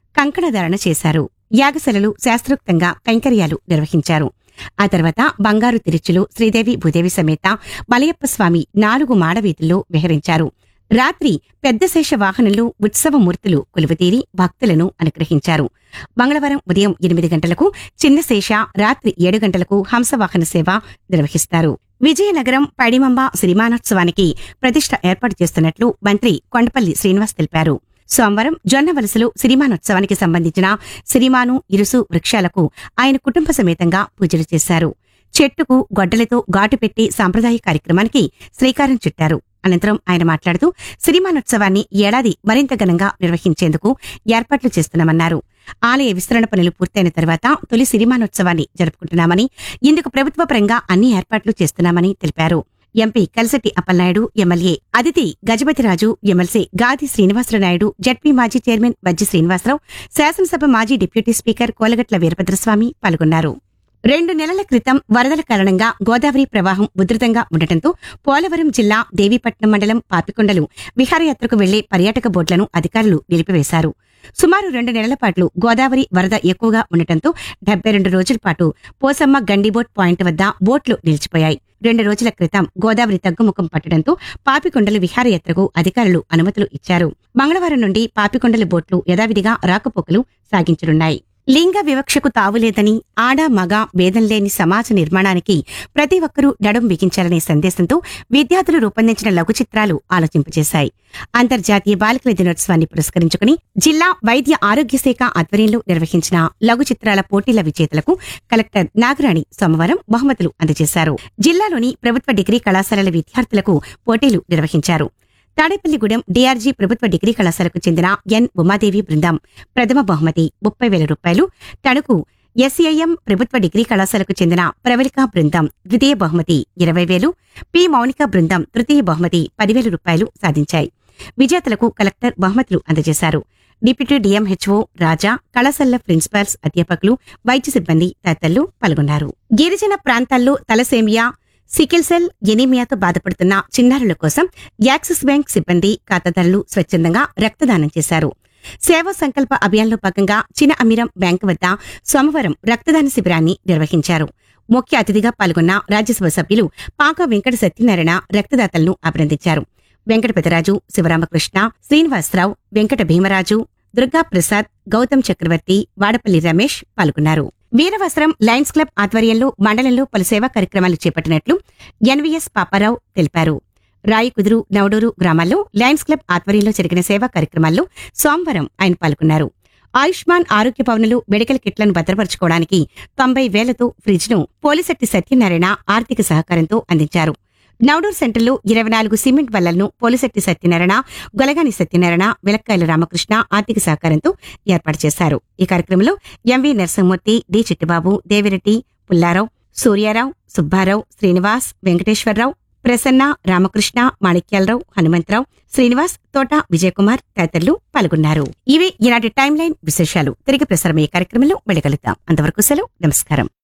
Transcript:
కంకణధారణ చేశారు. యాగశలలు శాస్త్రోక్తంగా కైంకర్యాలు నిర్వహించారు. ఆ తర్వాత బంగారు తిరుచులు శ్రీదేవి భూదేవి సమేత మలయప్ప స్వామి 4 మాడవీధుల్లో విహరించారు. రాత్రి పెద్ద శేష వాహనంలో ఉత్సవమూర్తులు కొలువుతీరి భక్తులను అనుగ్రహించారు. మంగళవారం ఉదయం 8 గంటలకు చిన్న శేష, రాత్రి 7 గంటలకు హంసవాహన సేవ నిర్వహిస్తారు. విజయనగరం పడిమంబ సిరిమానోత్సవానికి ప్రతిష్ఠ ఏర్పాటు చేస్తున్నట్లు మంత్రి కొండపల్లి శ్రీనివాస్ తెలిపారు. సోమవారం జొన్నవలసలో సిరిమానోత్సవానికి సంబంధించిన సిరిమాను, ఇరుసు వృక్షాలకు ఆయన కుటుంబ సమేతంగా పూజలు చేశారు. చెట్టుకు గొడ్డలతో ఘాటు పెట్టి సాంప్రదాయ కార్యక్రమానికి శ్రీకారం చుట్టారు. అనంతరం ఆయన మాట్లాడుతూ సిరిమానోత్సవాన్ని ఏడాది మరింత ఘనంగా నిర్వహించేందుకు ఏర్పాట్లు చేస్తున్నామన్నారు. ఆలయ విస్తరణ పనులు పూర్తయిన తర్వాత తొలి సిరిమానోత్సవాన్ని జరుపుకుంటున్నామని, ఇందుకు ప్రభుత్వ పరంగా అన్ని ఏర్పాట్లు చేస్తున్నామని తెలిపారు. MP Kalisetti Appalanaidu, MLA Aditi Gajapathiraju, MLC గాది శ్రీనివాసరావు నాయుడు, జడ్పీ మాజీ చైర్మన్ బజ్జి శ్రీనివాసరావు, శాసనసభ మాజీ డిప్యూటీ స్పీకర్ కోలగట్ల వీరభద్రస్వామి పాల్గొన్నారు. 2 నెలల క్రితం వరదల కారణంగా గోదావరి ప్రవాహం ఉధృతంగా ఉండటంతో పోలవరం జిల్లా దేవీపట్నం మండలం పాపికొండలు విహారయాత్రకు వెళ్లే పర్యాటక బోట్లను అధికారులు నిలిపివేశారు. సుమారు 2 నెలల పాటు గోదావరి వరద ఎక్కువగా ఉండటంతో 72 రోజుల పాటు పోసమ్మ గండిబోట్ పాయింట్ వద్ద బోట్లు నిలిచిపోయాయి. 2 రోజుల క్రితం గోదావరి తగ్గుముఖం పట్టడంతో పాపికొండలు విహారయాత్రకు అధికారులు అనుమతులు ఇచ్చారు. మంగళవారం నుండి పాపికొండల బోట్లు యథావిధిగా రాకపోకలు సాగించనున్నాయి. లింగ వివక్షకు తావులేదని, ఆడ మగ భేదం లేని సమాజ నిర్మాణానికి ప్రతి ఒక్కరూ నడుం బిగించాలనే సందేశంతో విద్యార్థులు రూపొందించిన లఘు చిత్రాలు ఆలోచింపజేశాయి. అంతర్జాతీయ బాలికల దినోత్సవాన్ని పురస్కరించుకుని జిల్లా వైద్య ఆరోగ్య శాఖ ఆధ్వర్యంలో నిర్వహించిన లఘు చిత్రాల పోటీల విజేతలకు కలెక్టర్ నాగరాణి సోమవారం బహుమతులు అందజేశారు. జిల్లాలోని ప్రభుత్వ డిగ్రీ కళాశాలల విద్యార్థులకు పోటీలు నిర్వహించారు. తాడేపల్లిగూడెం డీఆర్జీ ప్రభుత్వ డిగ్రీ కళాశాలకు చెందిన ఎన్ ఉమాదేవి బృందం ప్రథమ బహుమతి 30,000 రూపాయలు, తణుకు ఎస్ఐఎం ప్రభుత్వ డిగ్రీ కళాశాలకు చెందిన ప్రవళిక బృందం ద్వితీయ బహుమతి 20,000, పి మౌనిక బృందం తృతీయ బహుమతి 10,000 రూపాయలు సాధించాయి. విజేతలకు కలెక్టర్ బహుమతులు అందజేశారు. డిప్యూటీ డిఎంహెచ్ఓ రాజా, కళాశాల ప్రిన్సిపాల్స్, అధ్యాపకులు, వైద్య సిబ్బంది తదితరులు పాల్గొన్నారు. గిరిజన ప్రాంతాల్లో తలసేమియా, సికిల్ సెల్, ఎనీమియాతో బాధపడుతున్న చిన్నారుల కోసం యాక్సిస్ బ్యాంక్ సిబ్బంది, ఖాతాదారులు స్వచ్ఛందంగా రక్తదానం చేశారు. సేవా సంకల్ప అభియాన్లో భాగంగా చిన అమీరం బ్యాంకు వద్ద సోమవారం రక్తదాన శిబిరాన్ని నిర్వహించారు. ముఖ్య అతిథిగా పాల్గొన్న రాజ్యసభ సభ్యులు పాక వెంకట సత్యనారాయణ రక్తదాతలను అభినందించారు. వెంకట పెదరాజు, శివరామకృష్ణ, శ్రీనివాసరావు, వెంకట భీమరాజు, దుర్గాప్రసాద్, గౌతమ్ చక్రవర్తి, వాడపల్లి రమేష్ పాల్గొన్నారు. వీరవసరం లయన్స్ క్లబ్ ఆధ్వర్యంలో మండలంలో పలు సేవా కార్యక్రమాలు చేపట్టినట్లు ఎన్వీఎస్ పాపారావు తెలిపారు. రాయికుదురు, నవడూరు గ్రామాల్లో లయన్స్ క్లబ్ ఆధ్వర్యంలో జరిగిన సేవా కార్యక్రమాల్లో సోమవారం ఆయన పాల్గొన్నారు. ఆయుష్మాన్ ఆరోగ్య భవనులు, మెడికల్ కిట్లను భద్రపరచుకోవడానికి 90,000తో ఫ్రిడ్జ్ను పోలిశెట్టి సత్యనారాయణ ఆర్థిక సహకారంతో అందించారు. నవడూరు సెంటర్లో 24 సిమెంట్ బల్లలను పోలిశెట్టి సత్యనారాయణ, గొలగాని సత్యనారాయణ, వెలక్కాయల రామకృష్ణ ఆర్థిక సహకారంతో ఏర్పాటు చేశారు. ఈ కార్యక్రమంలో ఎంవి నరసింహమూర్తి, డి చిట్టిబాబు, దేవిరెడ్డి, పుల్లారావు, సూర్యారావు, సుబ్బారావు, శ్రీనివాస్, వెంకటేశ్వరరావు, ప్రసన్న, రామకృష్ణ, మాణిక్యాలరావు, హనుమంతరావు, శ్రీనివాస్, తోట విజయకుమార్ తదితరులు పాల్గొన్నారు. ఇవి ఈనాటి టైమ్ లైన్ విశేషాలు. తిరిగి ప్రసారమయ్యే కార్యక్రమంలో మళ్ళీ కలుద్దాం. అంతవరకు సెలవు. నమస్కారం.